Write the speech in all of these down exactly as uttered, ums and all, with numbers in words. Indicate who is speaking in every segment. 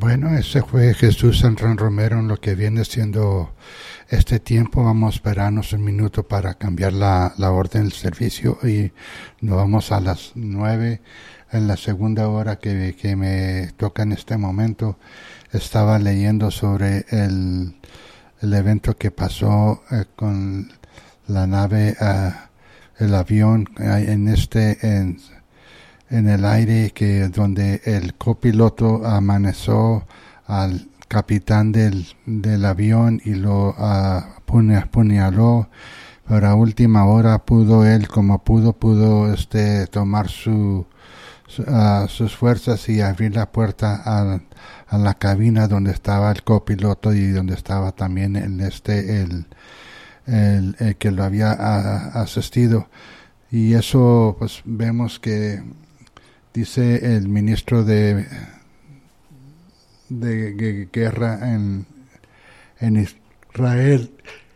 Speaker 1: Bueno, ese fue Jesús Santrán Romero en lo que viene siendo este tiempo. Vamos a esperarnos un minuto para cambiar la, la orden del servicio y nos vamos a las nueve en la segunda hora que, que me toca en este momento. Estaba leyendo sobre el, el evento que pasó eh, con la nave, uh, el avión eh, en este... En, en el aire, que donde el copiloto amaneció al capitán del, del avión y lo uh, apuñaló, pero a última hora pudo él, como pudo, pudo este tomar su, su uh, sus fuerzas y abrir la puerta a, a la cabina donde estaba el copiloto y donde estaba también el este el el, el que lo había uh, asistido. Y eso pues vemos que dice el ministro de, de, de guerra en, en Israel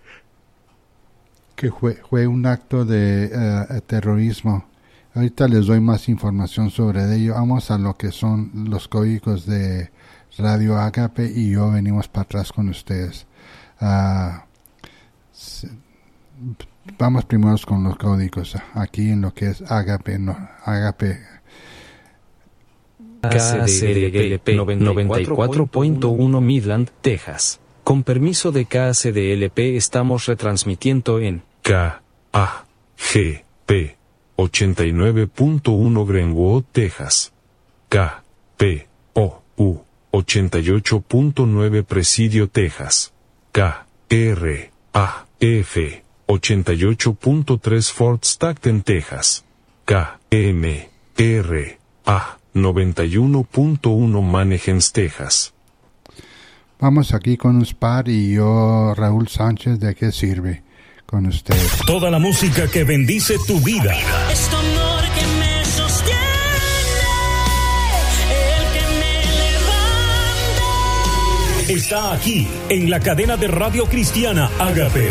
Speaker 1: que fue, fue un acto de uh, terrorismo. Ahorita les doy más información sobre ello. Vamos a lo que son los códigos de Radio Agape y yo venimos para atrás con ustedes. Uh, vamos primero con los códigos aquí en lo que es Agape, no, Agape.
Speaker 2: K C D L P noventa y cuatro punto uno Midland, Texas. Con permiso de K C D L P estamos retransmitiendo en
Speaker 3: K A G P ochenta y nueve punto uno Greenwood, Texas. K P O U ochenta y ocho punto nueve Presidio, Texas. K R A F ochenta y ocho punto tres Fort Stockton, Texas. K M R A noventa y uno punto uno Manheim, Texas.
Speaker 1: Vamos aquí con un spot y yo, Raúl Sánchez, ¿de qué sirve? Con ustedes.
Speaker 4: Toda la música que bendice tu vida.
Speaker 5: Es tu amor que me sostiene, el que me levanta.
Speaker 4: Está aquí, en la cadena de radio cristiana Agape.